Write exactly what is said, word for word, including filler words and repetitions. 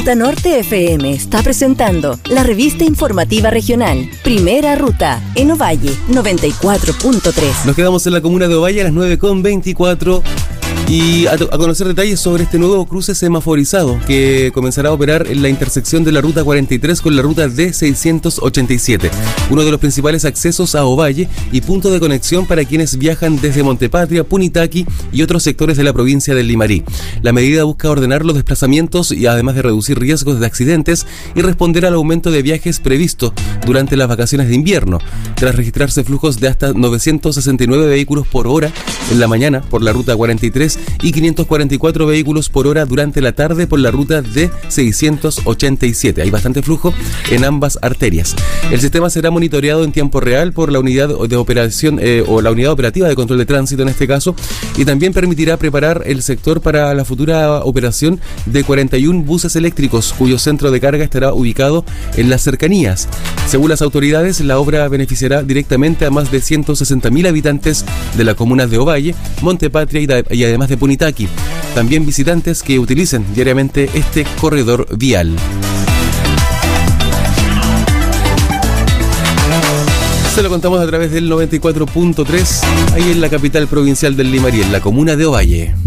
Ruta Norte F M está presentando la revista informativa regional Primera Ruta en Ovalle noventa y cuatro punto tres. Nos quedamos en la comuna de Ovalle a las nueve con veinticuatro y a, a conocer detalles sobre este nuevo cruce semaforizado que comenzará a operar en la intersección de la ruta cuarenta y tres con la ruta D seiscientos ochenta y siete, uno de los principales accesos a Ovalle y punto de conexión para quienes viajan desde Montepatria, Punitaqui y otros sectores de la provincia del Limarí. La medida busca ordenar los desplazamientos y además de reducir riesgos de accidentes y responder al aumento de viajes previsto durante las vacaciones de invierno, tras registrarse flujos de hasta novecientos sesenta y nueve vehículos por hora en la mañana por la ruta cuarenta y tres y quinientos cuarenta y cuatro vehículos por hora durante la tarde por la ruta D seiscientos ochenta y siete. Hay bastante flujo en ambas arterias. El sistema será monitoreado en tiempo real por la unidad de operación eh, o la unidad operativa de control de tránsito en este caso, y también permitirá preparar el sector para la futura operación de cuarenta y uno buses eléctricos cuyo centro de carga estará ubicado en las cercanías. Según las autoridades, la obra beneficiará directamente a más de ciento sesenta mil habitantes de las comunas de Ovalle, Montepatria y, da, y además de Punitaqui, también visitantes que utilicen diariamente este corredor vial. Se lo contamos a través del noventa y cuatro punto tres, ahí en la capital provincial del Limarí, en la comuna de Ovalle.